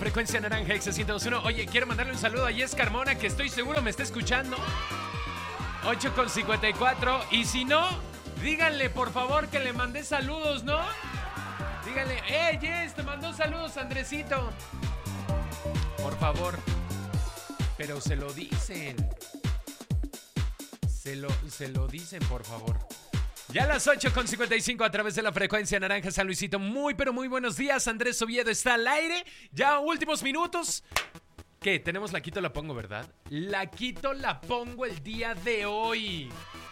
frecuencia naranja X102.1. Oye, quiero mandarle un saludo a Jess Carmona, que estoy seguro me está escuchando. 8:54. Y si no, díganle por favor que le mandé saludos, ¿no? Díganle, Jess, te mandó saludos, Andresito. Por favor. Pero se lo dicen. Se lo dicen, por favor. Ya a las 8:55 a través de la frecuencia naranja San Luisito. Muy, pero muy buenos días. Andrés Oviedo está al aire. Ya últimos minutos. ¿Qué? Tenemos la quito, la pongo, ¿verdad? La quito, la pongo el día de hoy.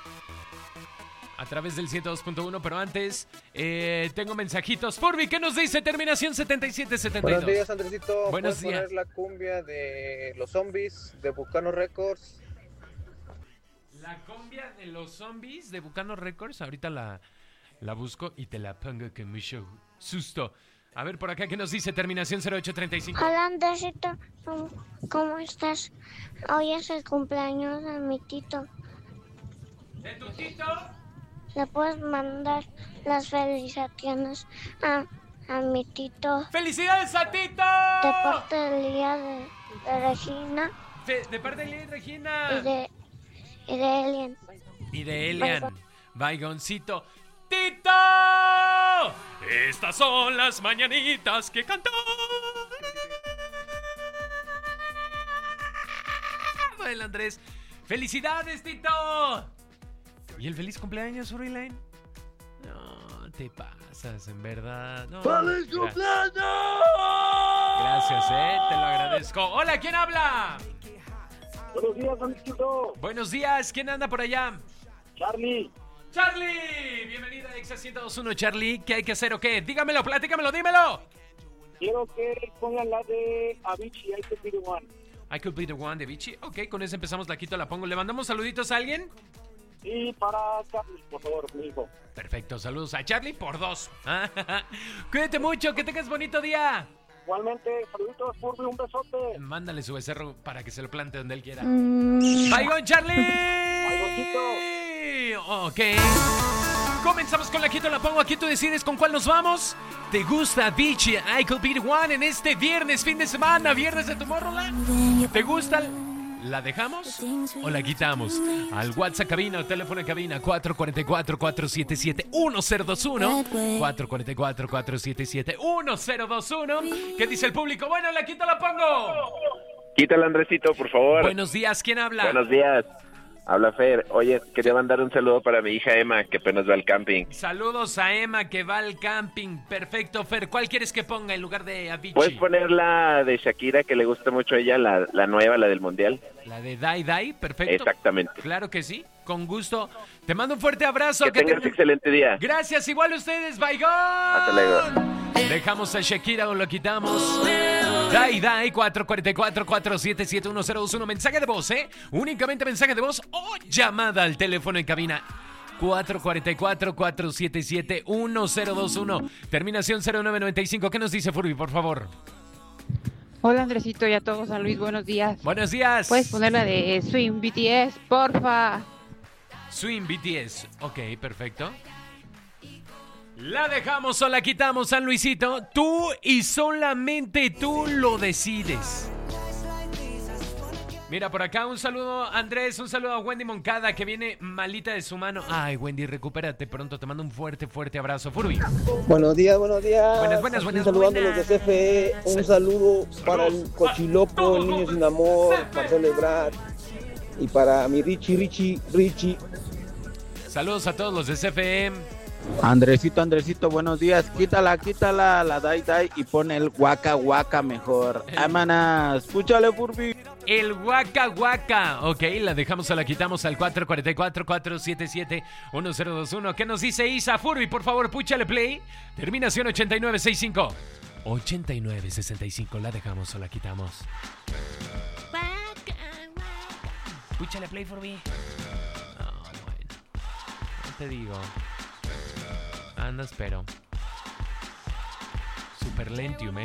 A través del 102.1, pero antes tengo mensajitos. Furby, ¿qué nos dice? Terminación 7772. Buenos días, Andresito. Buenos días. ¿Puedes poner la cumbia de los zombies de Bucano Records? La cumbia de los zombies de Bucano Records. Ahorita la busco y te la pongo con mucho susto. A ver, por acá, ¿qué nos dice? Terminación 0835. Hola, Andresito. ¿Cómo estás? Hoy es el cumpleaños de mi tito. ¿De tu tito? ¿Le puedes mandar las felicitaciones a mi tito? ¡Felicidades a Tito! De parte del día de Regina. De parte de Lía y Regina. Y de Elian. Y de Elian. Baigoncito. ¡Tito! Estas son las mañanitas que cantó el Andrés. ¡Felicidades, Tito! ¿Y el feliz cumpleaños, Urilain? No, te pasas, en verdad. No, ¡Feliz cumpleaños! Gracias, te lo agradezco. Hola, ¿quién habla? Buenos días, Andresito. Buenos días, ¿quién anda por allá? Charlie. ¡Charlie! Bienvenida a X102.1, Charlie. ¿Qué hay que hacer o qué? Dígamelo, platícamelo, dímelo. Quiero que pongan la de Avicii, I Could Be The One. I Could Be The One de Avicii. Ok, con eso empezamos, la quito, la pongo. ¿Le mandamos saluditos a alguien? Y para Carlos, por favor, mi hijo. Perfecto, saludos a Charlie por 2. Cuídate mucho, que tengas bonito día. Igualmente, saluditos, Furby, un besote. Mándale su becerro para que se lo plante donde él quiera. ¡Baigón, Charlie! Baigoncito. Ok. Comenzamos con la quito, la pongo. Aquí tú decides con cuál nos vamos. ¿Te gusta Avicii, I Could Be The One en este viernes, fin de semana, viernes de Tomorrowland? ¿Te gusta? ¿La dejamos o la quitamos? Al WhatsApp cabina o teléfono en cabina 444-477-1021 444-477-1021. ¿Qué dice el público? Bueno, la quito, la pongo. Quítala, Andresito, por favor. Buenos días, ¿quién habla? Buenos días. Habla Fer. Oye, quería mandar un saludo para mi hija Emma, que apenas va al camping. Saludos a Emma, que va al camping. Perfecto, Fer. ¿Cuál quieres que ponga en lugar de Avicii? ¿Puedes poner la de Shakira, que le gusta mucho a ella, la nueva, la del Mundial? La de Die Die, perfecto. Exactamente. Claro que sí, con gusto. Te mando un fuerte abrazo. Que tengas excelente día. Gracias, igual ustedes, Baigón. Hasta luego. Dejamos a Shakira o lo quitamos. Die Die 444-477-1021. Mensaje de voz, únicamente mensaje de voz o llamada al teléfono en cabina 444-477-1021. Terminación 0995. ¿Qué nos dice Furby, por favor? Hola, Andresito, y a todos. San Luis, buenos días. Buenos días. ¿Puedes poner la de Swing BTS, porfa? Swing BTS. Ok, perfecto. La dejamos o la quitamos, San Luisito. Tú y solamente tú lo decides. Mira, por acá un saludo a Andrés, un saludo a Wendy Moncada, que viene malita de su mano. Ay, Wendy, recupérate pronto. Te mando un fuerte, fuerte abrazo. Furby. Buenos días, buenos días. Buenas. Saludando a los de CFE. Un saludo para el Cochiloco, el Niño Sin Amor, Marcelo Ebrard. Y para mi Richie. Saludos a todos los de CFM. Andresito, buenos días. Quítala, la die y pon el Waka mejor. Amana, escúchale, Furby. El Waka. Ok, la dejamos o la quitamos al 444-477-1021. ¿Qué nos dice Isa? Furby, por favor, púchale play. Terminación 8965. 8965, la dejamos o la quitamos. Púchale play, Furby. Bueno. No te digo. Andas, pero super lentium,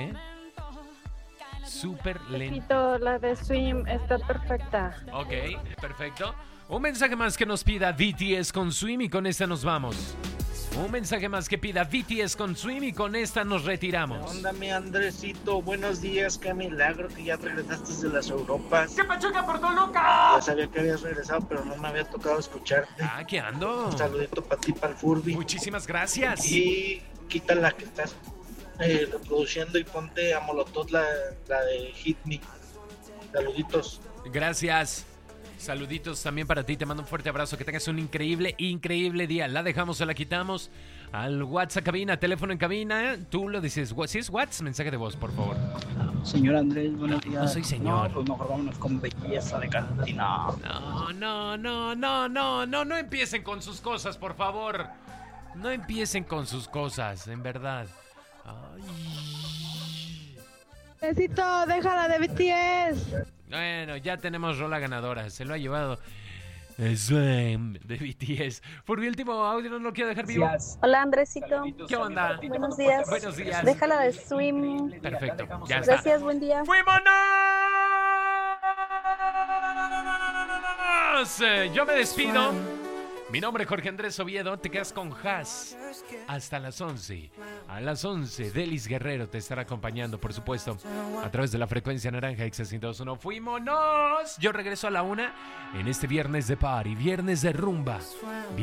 Super lentium. La de Swim está perfecta. Ok, perfecto. Un mensaje más que nos pida BTS con Swim y con esta nos vamos. Un mensaje más que pida BTS con Swim y con esta nos retiramos. Onda, mi Andresito, buenos días, qué milagro que ya regresaste de las Europas. ¡Qué pachuca por Toluca! Ya sabía que habías regresado, pero no me había tocado escucharte. Aquí ando. Un saludito para ti, para el Furby. Muchísimas gracias. Y quita la que estás reproduciendo y ponte a Molotov la de Hit Me. Saluditos. Gracias. Saluditos también para ti, te mando un fuerte abrazo, que tengas un increíble día. La dejamos o la quitamos al WhatsApp cabina, teléfono en cabina, tú lo dices, si es WhatsApp, mensaje de voz, por favor. Señor Andrés, buenos días. No soy señor. No, pues mejor vámonos con belleza de cantina. No empiecen con sus cosas, por favor. No empiecen con sus cosas, en verdad. Necesito, déjala de BTS. Bueno, ya tenemos rola ganadora. Se lo ha llevado Swim de BTS. Por mi último audio, no lo quiero dejar vivo. Hola, Andresito. ¿Qué onda? Buenos días. Buenos días. Déjala de Swim. Perfecto, ya está. Gracias, buen día. ¡Fuímonos! Yo me despido. Mi nombre es Jorge Andrés Oviedo. Te quedas con Haas hasta las 11. A las 11, Delis Guerrero te estará acompañando, por supuesto, a través de la frecuencia naranja X102.1. ¡Fuímonos! Yo regreso a la 1 en este viernes de party, viernes de rumba.